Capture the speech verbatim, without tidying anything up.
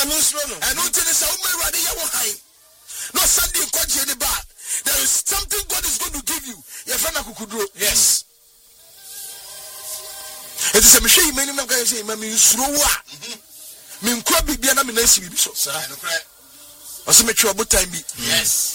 And until the Sauma Radi Yawahai. No Sunday Koji any bar. There is something God is going to give you. Yafana Kukudro. Yes. It is a machine, many of guys say, Mammy, Srowa. Min Krabi Biana Minesi. So, I know. What's a mature time be? Yes.